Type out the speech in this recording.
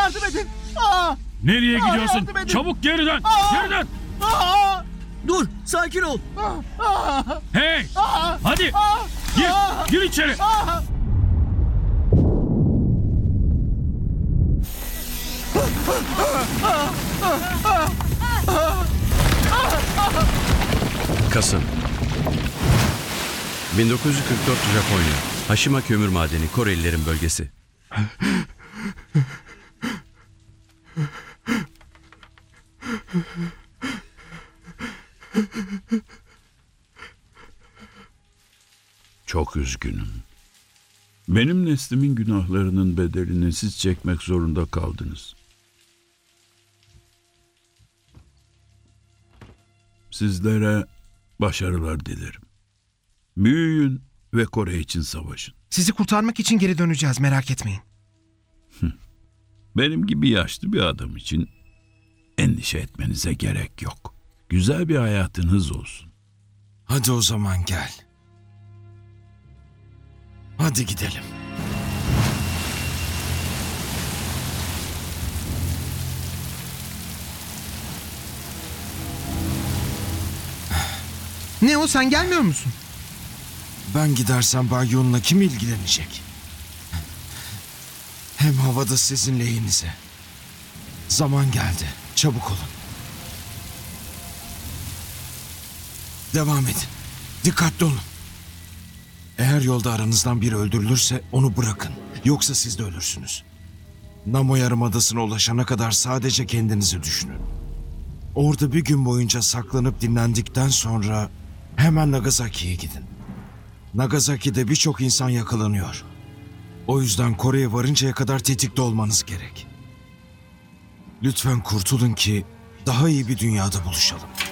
yardım edin. Nereye gidiyorsun? yardım edin. Çabuk geri dön. Geri dön. Dur, sakin ol. Hey! Hadi! Gir içeri. Kasım 1944 Japonya. Hashima kömür madeni, Korelilerin bölgesi. Çok üzgünüm. Benim neslimin günahlarının bedelini siz çekmek zorunda kaldınız. Sizlere başarılar dilerim. Büyüyün ve Kore için savaşın. Sizi kurtarmak için geri döneceğiz, merak etmeyin. Benim gibi yaşlı bir adam için endişe etmenize gerek yok. Güzel bir hayatınız olsun. Hadi o zaman gel. Hadi gidelim. Ne o, sen gelmiyor musun? Ben gidersem Bay Yun'la kim ilgilenecek? Hem havada sizin lehinize. Zaman geldi. Çabuk olun. Devam edin. Dikkatli olun. Eğer yolda aranızdan biri öldürülürse onu bırakın. Yoksa siz de ölürsünüz. Namo Yarımadası'na ulaşana kadar sadece kendinizi düşünün. Orada bir gün boyunca saklanıp dinlendikten sonra hemen Nagasaki'ye gidin. Nagasaki'de birçok insan yakalanıyor. O yüzden Kore'ye varıncaya kadar tetikte olmanız gerek. Lütfen kurtulun ki daha iyi bir dünyada buluşalım.